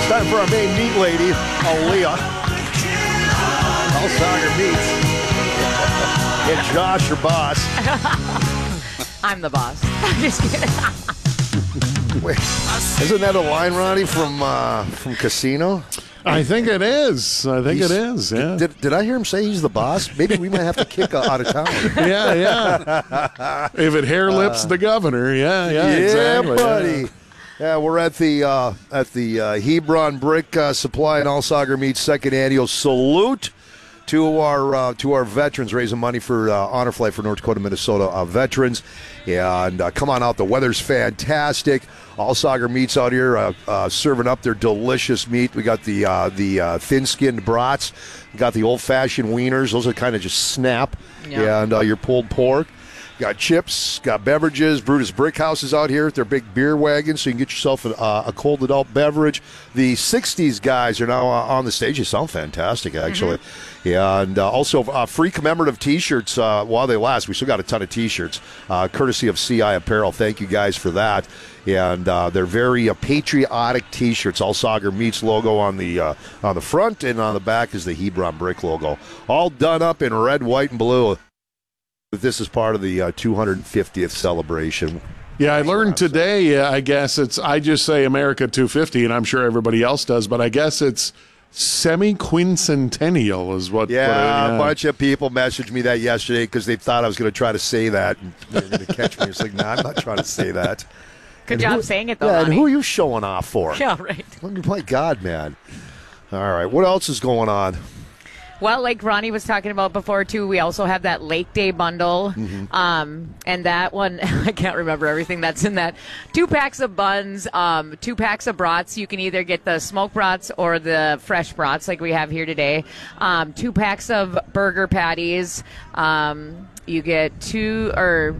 Time for our main meat lady, Aaliyah. Alsager Meats. And Josh, your boss. I'm the boss. I'm just kidding. Wait, isn't that a line, Ronnie, from Casino? I think it is. Yeah. Did I hear him say he's the boss? Maybe we might have to kick out of town. Yeah. If it hair lips the governor, yeah, exactly. Buddy. Yeah, we're at the Hebron Brick Supply and Alsager Meats second annual salute to our veterans, raising money for Honor Flight for North Dakota, Minnesota veterans. And come on out. The weather's fantastic. Alsager Meats out here serving up their delicious meat. We got the thin-skinned brats. We got the old-fashioned wieners. Those are kind of just snap. Yeah. And your pulled pork. Got chips, got beverages. Brutus Brick House is out here with their big beer wagon, so you can get yourself a cold adult beverage. The 60s guys are now on the stage. They sound fantastic, actually. Mm-hmm. Yeah, and also free commemorative T-shirts while they last. We still got a ton of T-shirts, courtesy of CI Apparel. Thank you guys for that. And they're very patriotic T-shirts. Alsager Meats logo on the front, and on the back is the Hebron Brick logo. All done up in red, white, and blue. This is part of the 250th celebration. Yeah, I learned today, I guess I just say America 250, and I'm sure everybody else does, but I guess it's semi-quincentennial is what. Yeah, a bunch of people messaged me that yesterday because they thought I was going to try to say that. And they're going to catch me. It's like, I'm not trying to say that. Good job saying it, though, Yeah, Ronnie. and who are you showing off for? Yeah, right. My God, man. All right, what else is going on? Well, like Ronnie was talking about before, too, we also have that Lake Day bundle. Mm-hmm. And that one, I can't remember everything that's in that. 2 packs of buns, 2 packs of brats. You can either get the smoked brats or the fresh brats like we have here today. 2 packs of burger patties. You get 2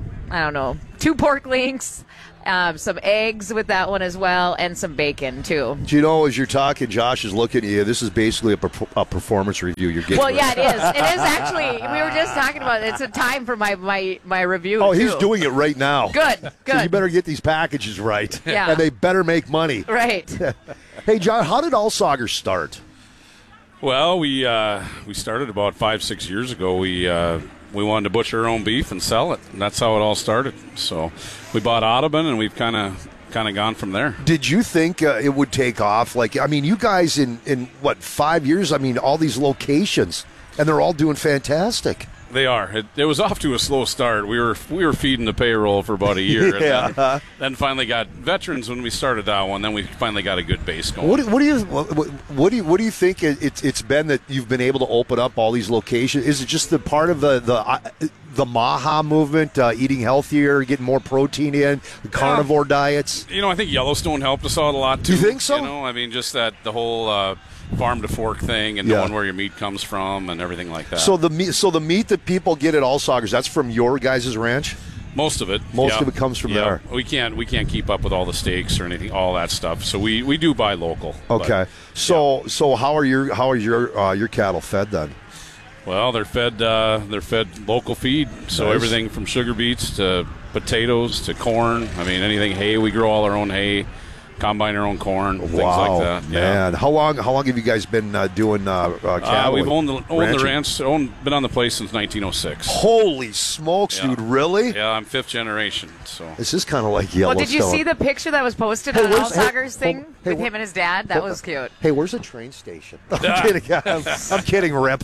pork links. Some eggs with that one as well, and some bacon, too. Do you know, as you're talking, Josh is looking at you, this is basically a performance review you're getting. Well, yeah, it is. It is actually. We were just talking about it. It's a time for my review, Oh, too. he's doing it right now. Good. So you better get these packages right. Yeah. And they better make money. Right. Hey, John, how did Alsager start? Well, we started about 5-6 years ago. We wanted to butcher our own beef and sell it, and that's how it all started. So we bought Audubon, and we've kind of gone from there. Did you think it would take off? You guys in 5 years, all these locations, and they're all doing fantastic. They are. It was off to a slow start. We were feeding the payroll for about a year, and then finally got veterans when we started that one. Then we finally got a good base going. What do you think it's been that you've been able to open up all these locations? Is it just the part of the Maha movement, eating healthier, getting more protein in, the carnivore diets? I think Yellowstone helped us out a lot too. Do you think so? Just that the whole farm to fork thing and knowing where your meat comes from and everything like that. So the meat that people get at Alsager's, that's from your guys' ranch? Most of it. Most of it comes from there. We can't keep up with all the steaks or anything, all that stuff. So we do buy local. Okay. So how are your cattle fed then? Well, they're fed local feed. So nice. Everything from sugar beets to potatoes to corn. Anything hay. We grow all our own hay. Combine our own corn, things like that. Man, how long have you guys been doing cattle? We've owned the ranch, been on the place since 1906. Holy smokes, dude! Really? Yeah, I'm 5th generation. So this is kind of like Yellowstone. Well, did you see the picture that was posted on Alsager's thing with him and his dad? That was cute. Hey, where's the train station? I'm kidding. I'm kidding, Rip.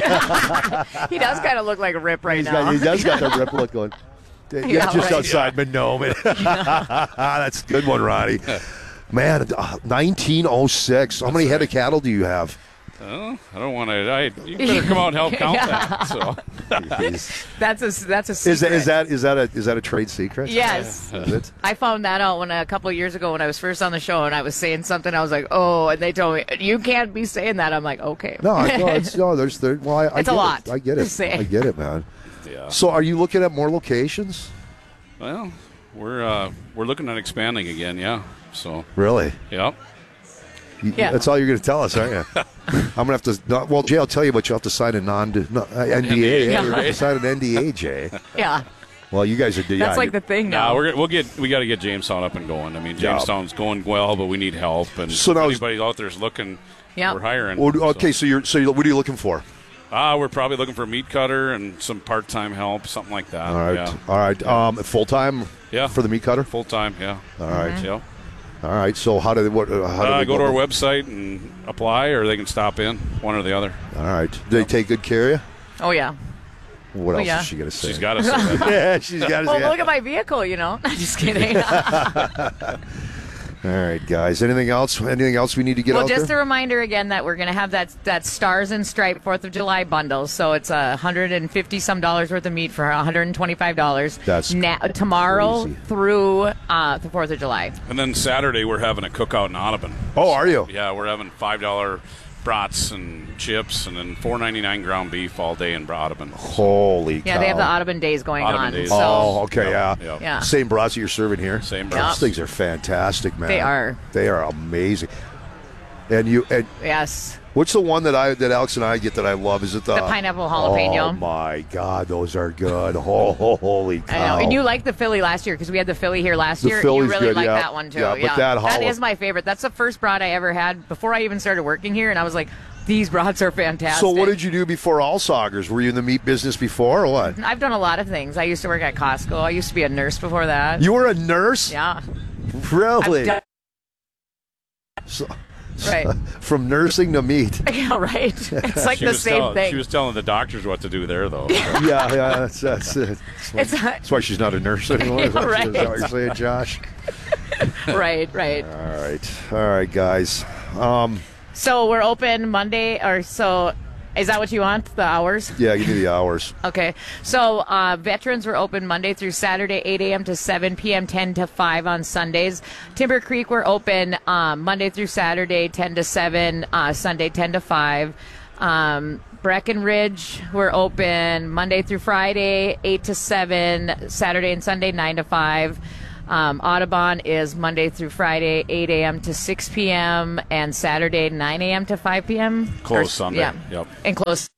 He does kind of look like a Rip now. He does got the Rip look going. Yeah, just outside Monome. That's a good one, Ronnie. Man, 1906. How many head of cattle do you have? I don't want to. You better come out and help count that. So. That's a secret. Is that a trade secret? Yes. Is it? I found that out a couple of years ago when I was first on the show and I was saying something. I was like, oh, and they told me you can't be saying that. I'm like, okay. It's a lot. I get it. I get it, man. Yeah. So, are you looking at more locations? Well, we're looking at expanding again. Yeah. So. Really? Yep. Yeah. That's all you're going to tell us, aren't you? I'm going to have to. Well, Jay, I'll tell you, but you'll have to sign a NDA. Yeah, You have to sign an NDA, Jay. Yeah. Well, you guys are. That's like the thing now. We got to get Jamestown up and going. I mean, Jamestown's going well, but we need help. And so if anybody out there is looking, we're hiring. Well, okay, so what are you looking for? We're probably looking for a meat cutter and some part-time help, something like that. All right. Full-time? Yeah. For the meat cutter? Full-time, yeah. All right. Mm-hmm. Yeah. All right. So how do they go to our website and apply, or they can stop in, one or the other. All right. Do they take good care of you? Oh, yeah. What else is she going to say? She's got to say that. Yeah, she's got to say Well, that. look at my vehicle, I'm just kidding. All right, guys. Anything else? Anything else we need to get out Well, just there? a reminder again that we're going to have that Stars and Stripe 4th of July bundle. So it's $150-some worth of meat for $125. That's tomorrow crazy. through the 4th of July. And then Saturday, we're having a cookout in Audubon. Oh, are you? Yeah, we're having $5 brats and chips, and then $4.99 ground beef all day in Audubon. Holy cow. Yeah, they have the Audubon Days going Audubon on. Days. So, Oh, okay, Yep. yeah. Same brats that you're serving here? Same Those brats. things are fantastic, man. They are. Amazing. And Yes. what's the one that Alex and I get that I love? Is it the pineapple jalapeno. Oh my God, those are good. Holy cow! I know. And you liked the Philly last year because we had the Philly here last The year. Philly's You really good, liked yeah. that one too. Yeah, but that is my favorite. That's the first brat I ever had before I even started working here, and I was like, these brats are fantastic. So what did you do before Allsaugers? Were you in the meat business before, or what? I've done a lot of things. I used to work at Costco. I used to be a nurse before that. You were a nurse? Yeah. Really? I've done- So, Right. from nursing to meat. Yeah, right. It's like She the was same telling- thing. She was telling the doctors what to do there, though. Yeah, that's it. That's why she's not a nurse anymore. Is that Right. is that what you're saying, Josh? right. All right, guys. So we're open Monday, or so. Is that what you want? The hours? Yeah, give me the hours. Okay. So veterans were open Monday through Saturday, 8 a.m. to 7 p.m., 10 to 5 on Sundays. Timber Creek were open Monday through Saturday, 10 to 7, Sunday, 10 to 5. Breckenridge were open Monday through Friday, 8 to 7, Saturday and Sunday, 9 to 5. Audubon is Monday through Friday, 8 a.m. to 6 p.m., and Saturday, 9 a.m. to 5 p.m. Closed Sunday. Yeah. Yep. And closed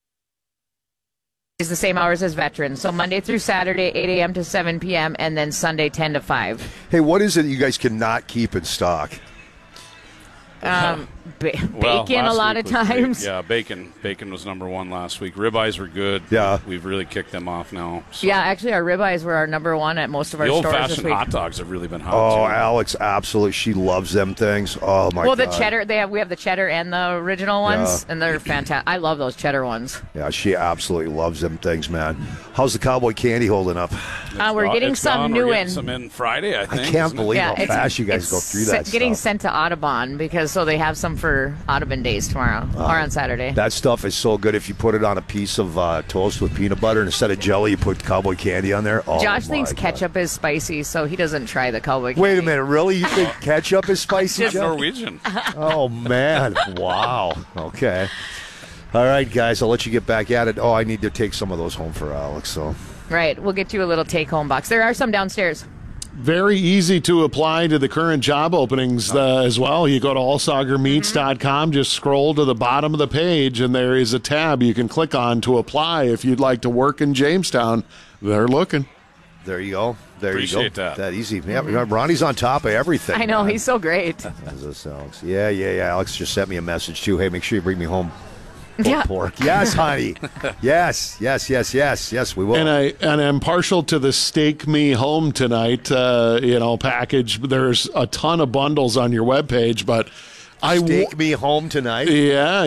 is the same hours as veterans. So Monday through Saturday, 8 a.m. to 7 p.m., and then Sunday, 10 to 5. Hey, what is it you guys cannot keep in stock? Well, Bacon a last lot week of was big. times. Yeah, bacon was number one last week. Ribeyes were good. Yeah. We've really kicked them off now. So. Yeah, actually, our ribeyes were our number one at most of our The stores this old-fashioned week. hot dogs have really been hot, Oh, too. Alex, absolutely. She loves them things. Oh, my Well, God. the cheddar, we have the cheddar and the original ones, and they're fantastic. I love those cheddar ones. Yeah, she absolutely loves them things, man. How's the cowboy candy holding up? We're getting It's some gone. new We're in. getting some in Friday, I think. I can't isn't it? believe how it's- fast you guys it's go through that getting stuff. sent to Audubon because so they have some for Audubon Days tomorrow or on Saturday. That stuff is so good if you put it on a piece of toast with peanut butter and instead of jelly, you put cowboy candy on there. Oh, Josh my thinks God. ketchup is spicy, so he doesn't try the cowboy candy. Wait a minute, really? You think ketchup is spicy, It's Joe? Norwegian. Oh, man. Wow. Okay. All right, guys, I'll let you get back at it. Oh, I need to take some of those home for Alex, so. Right, we'll get you a little take-home box. There are some downstairs. Very easy to apply to the current job openings as well. You go to allsaugermeats.com, just scroll to the bottom of the page, and there is a tab you can click on to apply if you'd like to work in Jamestown. They're looking. There you go. There Appreciate you go. that. That easy. Yeah, Ronnie's on top of everything. I know, man. he's so great. How's this, Alex? Yeah. Alex just sent me a message, too. Hey, make sure you bring me home Yeah. pork. Yes, honey. Yes, we will. And I'm partial to the Steak Me Home Tonight, package. There's a ton of bundles on your webpage, but Take me home tonight. Yeah,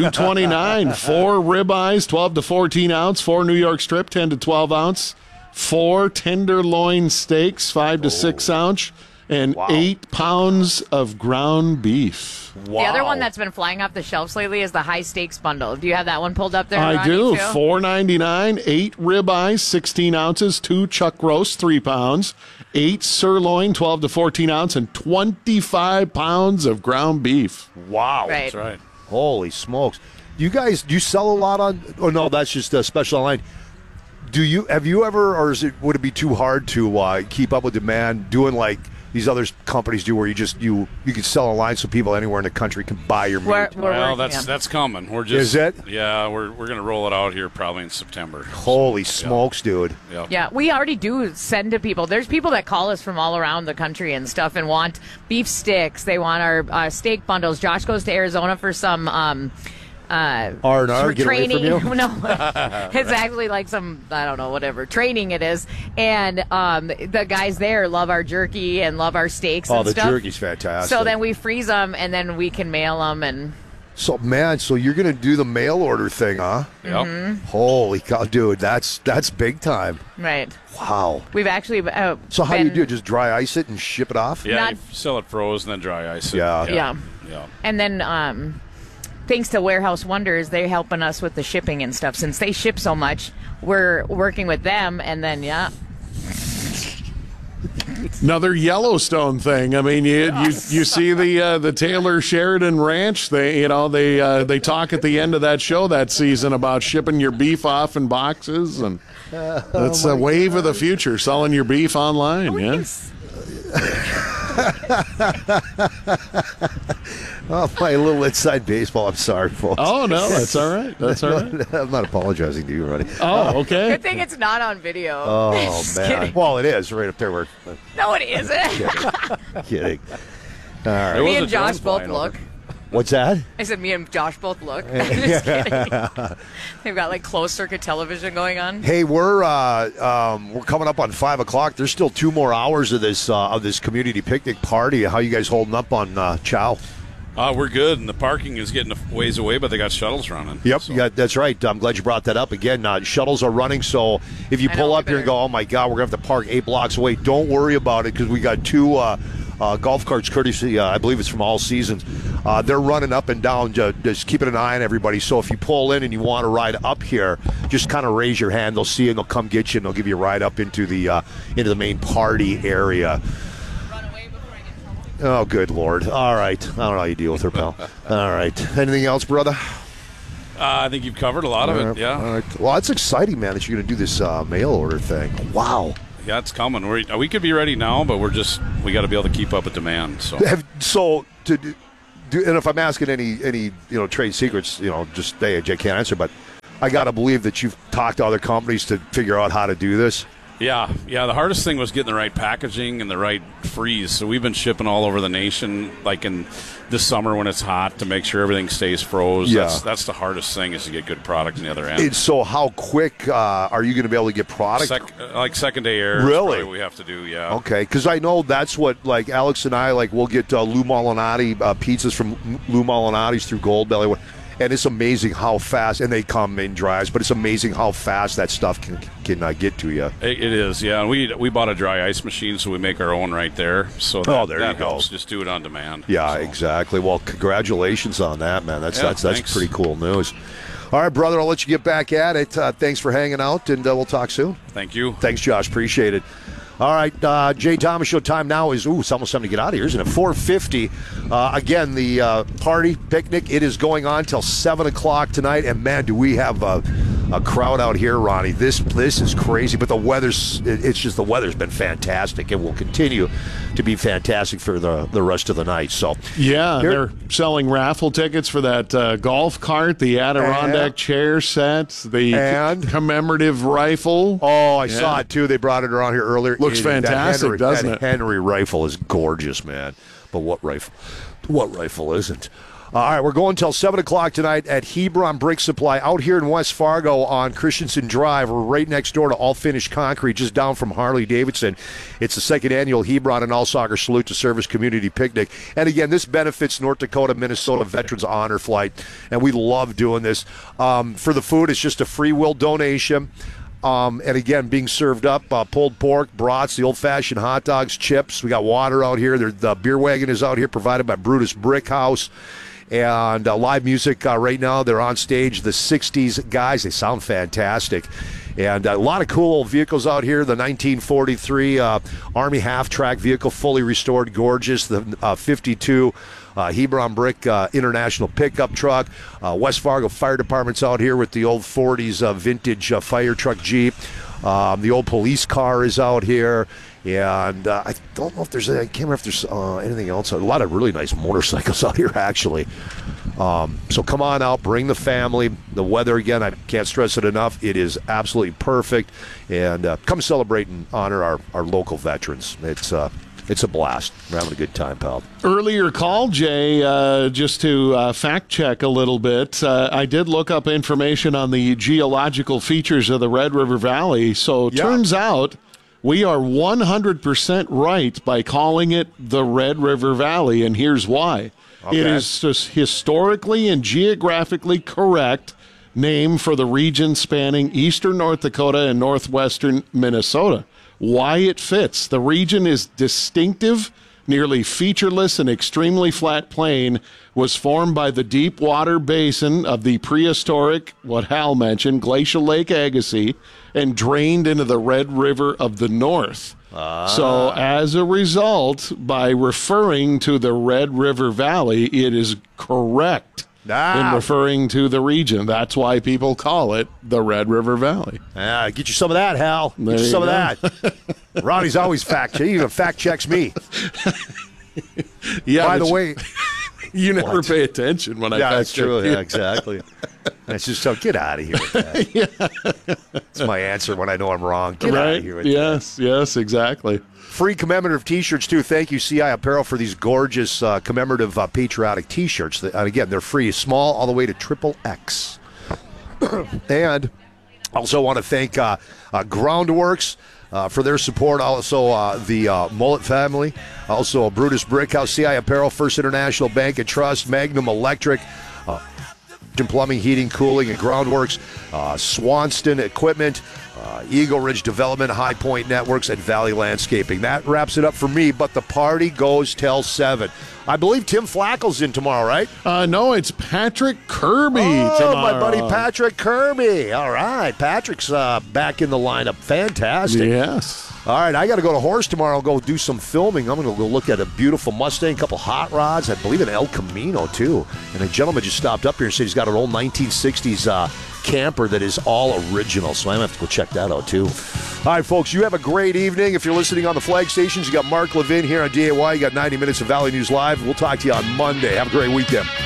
$229. 4 ribeyes, 12 to 14 ounce. 4 New York strip, 10 to 12 ounce. 4 tenderloin steaks, 5 to 6 ounce, and 8 pounds of ground beef. Wow. The other one that's been flying off the shelves lately is the high stakes bundle. Do you have that one pulled up there? I Ronnie, do. too? $4.99, 8 ribeyes, 16 ounces, 2 chuck roasts, 3 pounds, 8 sirloin, 12 to 14 ounce, and 25 pounds of ground beef. Wow. Right. That's right. Holy smokes. Do you sell a lot on, oh no, that's just a special online. Have you ever, or would it be too hard to keep up with demand doing like these other companies do, where you can sell online so people anywhere in the country can buy your meat. Well, that's coming. We're just Is it? Yeah, we're going to roll it out here probably in September. Holy smokes, dude! Yeah, we already do send to people. There's people that call us from all around the country and stuff and want beef sticks. They want our steak bundles. Josh goes to Arizona for some R&R, get away training. from you? No, it's actually like some, I don't know, whatever training it is. And the guys there love our jerky and love our steaks and stuff. Oh, the jerky's fantastic. So then we freeze them and then we can mail them. And so you're going to do the mail order thing, huh? Yep. Mm-hmm. Holy cow, dude, that's big time. right. Wow. We've actually So how do you do it? Just dry ice it and ship it off? Yeah, Not- you sell it frozen, then dry ice it. Yeah. Yeah. And then thanks to Warehouse Wonders, they're helping us with the shipping and stuff. Since they ship so much, we're working with them. And then, Another Yellowstone thing. I mean, you see the Taylor Sheridan Ranch. They talk at the end of that show that season about shipping your beef off in boxes, and that's a wave of the future. Selling your beef online. Yes. Oh, my little inside baseball. I'm sorry, folks. Oh no, that's all right. That's all right. I'm not apologizing to you, Roddy. Oh, okay. good thing it's not on video. Oh, Just man. kidding. Well, it is right up there. We're No, it isn't. kidding. All right. There Me was and a drone Josh both flying look. over. What's that? I said me and Josh both look. Just kidding. They've got like closed circuit television going on. Hey, we're coming up on 5 o'clock. There's still 2 more hours of this community picnic party. How you guys holding up on Chow? We're good, and the parking is getting a ways away, but they got shuttles running. Yep, So- yeah, that's right. I'm glad you brought that up again. Shuttles are running, so if you I pull know, up we here and better- go, oh my God, we're going to have to park 8 blocks away, don't worry about it, because we got 2 golf carts courtesy, I believe it's from All Seasons. They're running up and down, just keeping an eye on everybody. So if you pull in and you want to ride up here, just kind of raise your hand. They'll see you and they'll come get you and they'll give you a ride up into the main party area. Oh, good Lord. All right. I don't know how you deal with her, pal. All right. Anything else, brother? I think you've covered a lot of it, yeah. All right. Well, it's exciting, man, that you're going to do this mail order thing. Wow. Yeah, it's coming. We could be ready now, but we got to be able to keep up with demand. So To do, and if I'm asking any trade secrets, just I can't answer, but I got to believe that you've talked to other companies to figure out how to do this. Yeah. The hardest thing was getting the right packaging and the right freeze. So we've been shipping all over the nation, like in this summer when it's hot, to make sure everything stays froze. Yeah. That's the hardest thing, is to get good product on the other end. And so how quick are you going to be able to get product? Like second day air. is Really? probably what we have to do. Yeah. Okay, because I know that's what, like, Alex and I, we'll get Lou Molinati pizzas from Lou Molinati's through Goldbelly. And it's amazing how fast, and they come in drives, but it's amazing how fast that stuff can get to you. It is, yeah. And we bought a dry ice machine, so we make our own right there. So there that you go. helps. Just do it on demand. Yeah, So, exactly. Well, congratulations on that, man. That's thanks. pretty cool news. All right, brother, I'll let you get back at it. Thanks for hanging out, and we'll talk soon. Thank you. Thanks, Josh. Appreciate it. All right, Jay Thomas Show time now is, it's almost time to get out of here, isn't it? 4:50. Again, the party picnic, it is going on till 7 o'clock tonight. And, man, do we have a crowd out here, Ronnie. This is crazy, but the weather's been fantastic and will continue to be fantastic for the rest of the night. So Yeah, they're selling raffle tickets for that golf cart, the Adirondack chair set, the commemorative rifle. Oh, I saw it too. They brought it around here earlier. Looks fantastic, doesn't it? Henry rifle is gorgeous, man. But what rifle? What rifle isn't? All right, we're going till 7 o'clock tonight at Hebron Brick Supply out here in West Fargo on Christensen Drive. We're right next door to All Finished Concrete, just down from Harley-Davidson. It's the second annual Hebron and All Soccer Salute to Service Community Picnic. And again, this benefits North Dakota, Minnesota Veterans Honor Flight, and we love doing this. For the food, it's just a free will donation. And again, being served up, pulled pork, brats, the old-fashioned hot dogs, chips. We got water out here. The beer wagon is out here, provided by Brutus Brick House. And live music right now. They're on stage, the 60s guys. They sound fantastic. And a lot of cool old vehicles out here. The 1943 Army half-track vehicle, fully restored, gorgeous. The 52 Hebron Brick International pickup truck. West Fargo Fire Department's out here with the old 40s vintage fire truck Jeep. The old police car is out here. And I don't know if there's, I can't remember if there's anything else. A lot of really nice motorcycles out here, actually. So come on out, bring the family. The weather, again, I can't stress it enough. It is absolutely perfect. And come celebrate and honor our local veterans. It's a blast. We're having a good time, pal. Earlier call, Jay, just to fact check a little bit, I did look up information on the geological features of the Red River Valley. So turns out we are 100% right by calling it the Red River Valley, and here's why. Okay. It is just historically and geographically correct name for the region spanning eastern North Dakota and northwestern Minnesota. Why it fits. The region is distinctive, nearly featureless, and extremely flat plain, was formed by the deep water basin of the prehistoric, what Hal mentioned, Glacial Lake Agassiz, and drained into the Red River of the North. So as a result, by referring to the Red River Valley, it is correct in referring to the region. That's why people call it the Red River Valley. Get you some of that, Hal. Get you some of that. Ronnie's always fact-checking. He even fact-checks me. Yeah. By the way... You never pay attention when I fact-check. That's true. Yeah, exactly. That's just so, get out of here with that. That's my answer when I know I'm wrong. Get out of here with that. Yes, exactly. Free commemorative T-shirts, too. Thank you, CI Apparel, for these gorgeous commemorative patriotic T-shirts. And again, they're free, small all the way to XXX. And also want to thank Groundworks for their support. Also, the Mullet family. Also, Brutus Brickhouse, CI Apparel, First International Bank and Trust, Magnum Electric, Plumbing, Heating, Cooling, and Groundworks, Swanston Equipment, Eagle Ridge Development, High Point Networks, and Valley Landscaping. That wraps it up for me, but the party goes till 7. I believe Tim Flacco's in tomorrow, right? No, it's Patrick Kirby tomorrow. My buddy Patrick Kirby. All right, Patrick's back in the lineup. Fantastic. Yes. All right, I got to go to Horse tomorrow and go do some filming. I'm going to go look at a beautiful Mustang, a couple hot rods, I believe an El Camino, too. And a gentleman just stopped up here and said he's got an old 1960s camper that is all original, so I'm going to have to go check that out, too. All right, folks, you have a great evening. If you're listening on the flag stations, you got Mark Levin here on DAY. You got 90 minutes of Valley News Live. We'll talk to you on Monday. Have a great weekend.